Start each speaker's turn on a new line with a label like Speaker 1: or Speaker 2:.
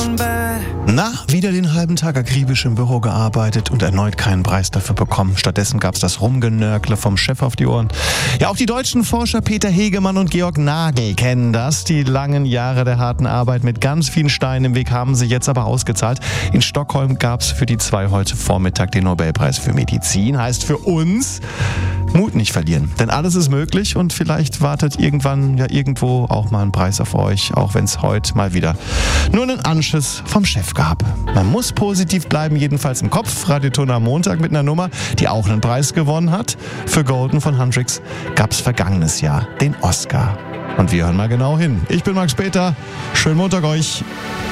Speaker 1: Na, wieder den halben Tag akribisch im Büro gearbeitet und erneut keinen Preis dafür bekommen. Stattdessen gab es das Rumgenörkle vom Chef auf die Ohren. Ja, auch die deutschen Forscher Peter Hegemann und Georg Nagel kennen das. Die langen Jahre der harten Arbeit mit ganz vielen Steinen im Weg haben sich jetzt aber ausgezahlt. In Stockholm gab es für die zwei heute Vormittag den Nobelpreis für Medizin. Heißt für uns, Mut nicht verlieren. Denn alles ist möglich und vielleicht wartet irgendwann ja irgendwo auch mal ein Preis auf euch, auch wenn es heute mal wieder nur einen Anschiss vom Chef gab. Man muss positiv bleiben, jedenfalls im Kopf. Radioton am Montag mit einer Nummer, die auch einen Preis gewonnen hat. Für Golden von Hendrix gab es vergangenes Jahr den Oscar. Und wir hören mal genau hin. Ich bin Max Peter. Schönen Montag euch.